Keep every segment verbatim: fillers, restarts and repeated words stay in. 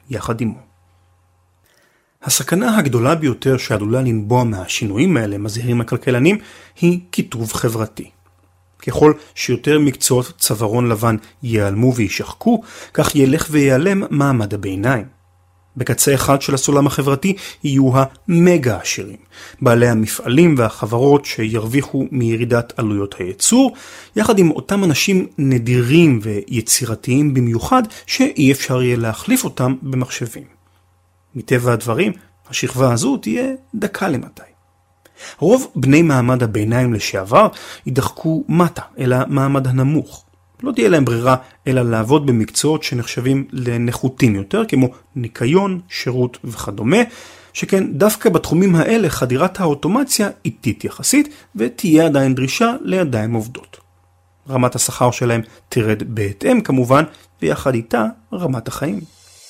יחד עמו. הסכנה הגדולה ביותר שעלולה לנבוע מהשינויים האלה, מזהירים הכלכלנים, היא קיטוב חברתי. ככל שיותר מקצועות צווארון לבן ייעלמו וישחקו, כך ילך ויעלם מעמד הביניים. בקצה אחד של הסולם החברתי יהיו המגה עשירים, בעלי המפעלים והחברות שירוויחו מירידת עלויות הייצור, יחד עם אותם אנשים נדירים ויצירתיים במיוחד שאי אפשר יהיה להחליף אותם במחשבים. מטבע הדברים, השכבה הזו תהיה דקה למתי. רוב בני מעמד הביניים לשעבר ידחקו מטה אל המעמד הנמוך. לא תהיה להם ברירה אלא לעבוד במקצועות שנחשבים לנחותים יותר, כמו ניקיון, שירות וכדומה, שכן דווקא בתחומים האלה חדירת האוטומציה איטית יחסית, ותהיה עדיין דרישה לידיים עובדות. רמת השכר שלהם תרד בהתאם כמובן, ויחד איתה רמת החיים.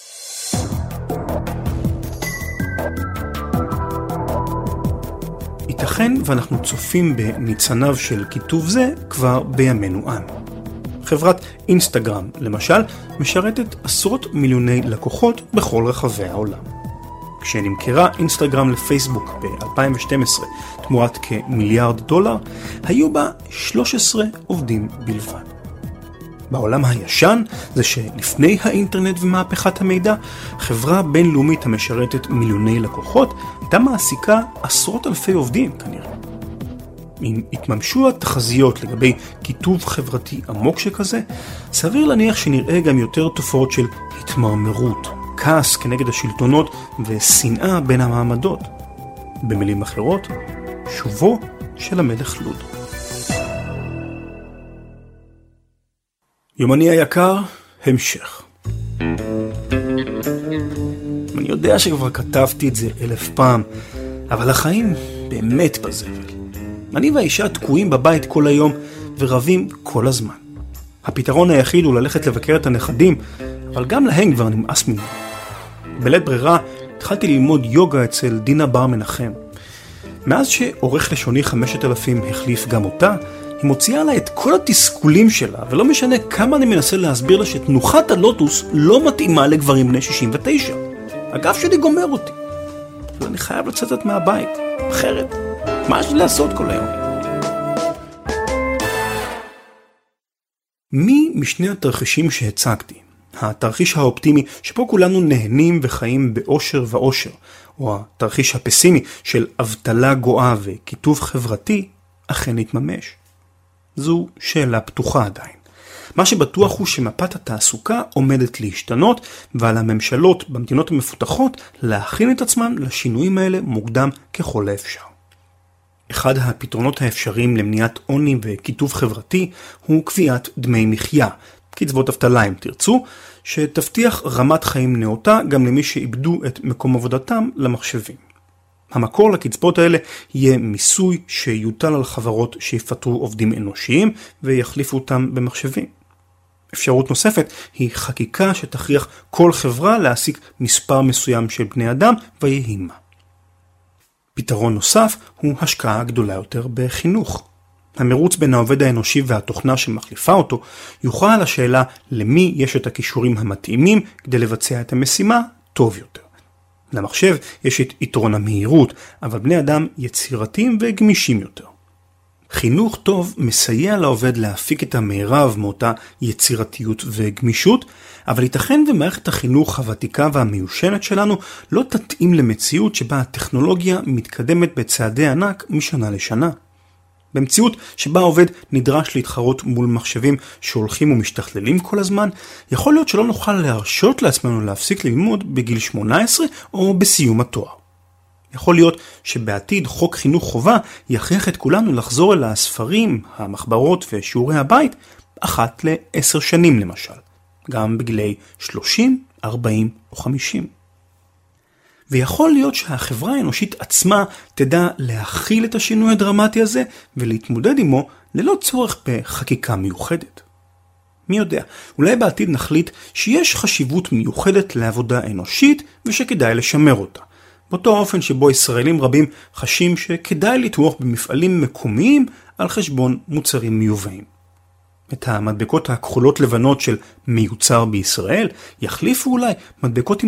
ייתכן ואנחנו צופים בניצניו של כיתוב זה כבר בימינו אנו. חברת אינסטגרם, למשל, משרתת עשרות מיליוני לקוחות בכל רחבי העולם. כשנמכרה אינסטגרם לפייסבוק ב-אלפיים ושתים עשרה תמורת כמיליארד דולר, היו בה שלושה עשר עובדים בלבד. בעולם הישן, זה שלפני האינטרנט ומהפכת המידע, חברה בינלאומית המשרתת מיליוני לקוחות, הייתה מעסיקה עשרות אלפי עובדים כנראה. אם התממשו התחזיות לגבי כיתוב חברתי עמוק שכזה, סביר להניח שנראה גם יותר תופעות של התמרמרות, כעס כנגד השלטונות ושנאה בין המעמדות. במילים אחרות, שובו של המלך לוד. יומני היקר, המשך. אני יודע שכבר כתבתי את זה אלף פעם, אבל החיים באמת בזבל. אני והאישה תקועים בבית כל היום ורבים כל הזמן. הפתרון היחיד הוא ללכת לבקר את הנכדים, אבל גם להם כבר נמאס ממנו. בלית ברירה התחלתי ללמוד יוגה אצל דינה בר מנחם. מאז שעורך לשוני חמשת אלפים החליף גם אותה, היא מוציאה לה את כל התסכולים שלה, ולא משנה כמה אני מנסה להסביר לה שתנוחת הלוטוס לא מתאימה לגברים בני שישים ותשע. הגב שלי גומר אותי. ואני חייב לצאת מהבית, אחרת. מה יש לי לעשות כל היום? מי משני התרחישים שהצגתי, התרחיש האופטימי שפה כולנו נהנים וחיים באושר ואושר, או התרחיש הפסימי של אבטלה גואה וכיתוב חברתי, אכן יתממש? זו שאלה פתוחה עדיין. מה שבטוח הוא שמפת התעסוקה עומדת להשתנות, ועל הממשלות במדינות המפותחות להכין את עצמן לשינויים האלה מוקדם ככל האפשר. אחד הפתרונות האפשריים למניעת עוני וכיתוב חברתי הוא קביעת דמי מחיה, קצבות אבטלה אם תרצו, שתבטיח רמת חיים נאותה גם למי שאיבדו את מקום עבודתם למחשבים. המקור לקצבות האלה יהיה מיסוי שיוטל על חברות שיפטרו עובדים אנושיים ויחליפו אותם במחשבים. אפשרות נוספת היא חקיקה שתכריח כל חברה להעסיק מספר מסוים של בני אדם ויהי מה. פתרון נוסף הוא השקעה גדולה יותר בחינוך. המרוץ בין העובד האנושי והתוכנה שמחליפה אותו יוכל על השאלה למי יש את הכישורים המתאימים כדי לבצע את המשימה טוב יותר. למחשב יש את יתרון המהירות, אבל בני אדם יצירתיים וגמישים יותר. חינוך טוב מסייע לעובד להפיק את המערב מאותה יצירתיות וגמישות, אבל ייתכן ומערכת החינוך הוותיקה והמיושנת שלנו לא תתאים למציאות שבה הטכנולוגיה מתקדמת בצעדי ענק משנה לשנה. במציאות שבה העובד נדרש להתחרות מול מחשבים שהולכים ומשתכללים כל הזמן, יכול להיות שלא נוכל להרשות לעצמנו להפסיק ללמוד בגיל שמונה עשרה או בסיום התואר. יכול להיות שבעתיד חוק חינוך חובה יכריח את כולנו לחזור אל הספרים, המחברות ושיעורי הבית אחת לעשר שנים למשל, גם בגילי שלושים, ארבעים או חמישים. ויכול להיות שהחברה האנושית עצמה תדע להכיל את השינוי הדרמטי הזה ולהתמודד עמו ללא צורך בחקיקה מיוחדת. מי יודע, אולי בעתיד נחליט שיש חשיבות מיוחדת לעבודה אנושית ושכדאי לשמר אותה. באותו האופן שבו ישראלים רבים חשים שכדאי לתמוך במפעלים מקומיים על חשבון מוצרים מיובאים. את המדבקות הכחולות לבנות של מיוצר בישראל יחליפו אולי מדבקות עם